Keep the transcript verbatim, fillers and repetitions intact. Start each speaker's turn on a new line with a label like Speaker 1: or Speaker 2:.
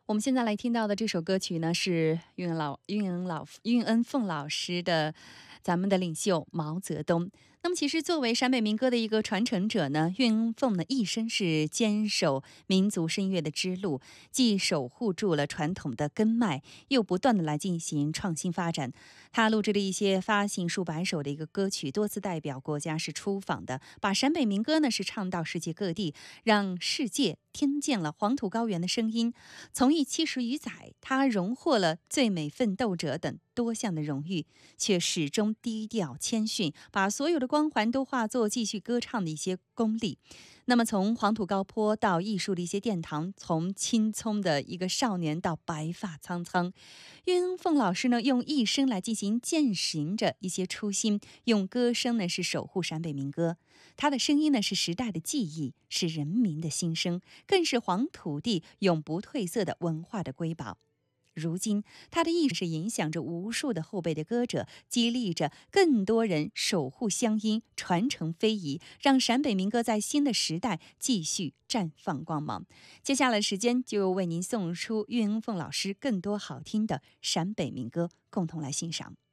Speaker 1: 我们现在来听到的这首歌曲呢，是韵老韵恩老韵恩凤老师的咱们的领袖毛泽东。那么其实作为陕北民歌的一个传承者呢，韵恩凤呢一生是坚守民族声乐的支路，既守护住了传统的根脉，又不断的来进行创新发展。他录制了一些发行数百首的一个歌曲，多次代表国家是出访的，把陕北民歌呢是唱到世界各地，让世界听见了黄土高原的声音。从艺七十余载，他荣获了最美奋斗者等多项的荣誉，却始终低调谦逊，把所有的光环都化作继续歌唱的一些功力。那么从黄土高坡到艺术的一些殿堂，从青葱的一个少年到白发苍苍，韵恩凤老师呢用一生来进行践行着一些初心，用歌声呢是守护陕北民歌。他的声音呢是时代的记忆，是人民的心声，更是黄土地永不褪色的文化的瑰宝。如今他的艺术是影响着无数的后辈的歌者，激励着更多人守护乡音，传承非遗，让陕北民歌在新的时代继续绽放光芒。接下来时间就为您送出韵恩凤老师更多好听的陕北民歌，共同来欣赏。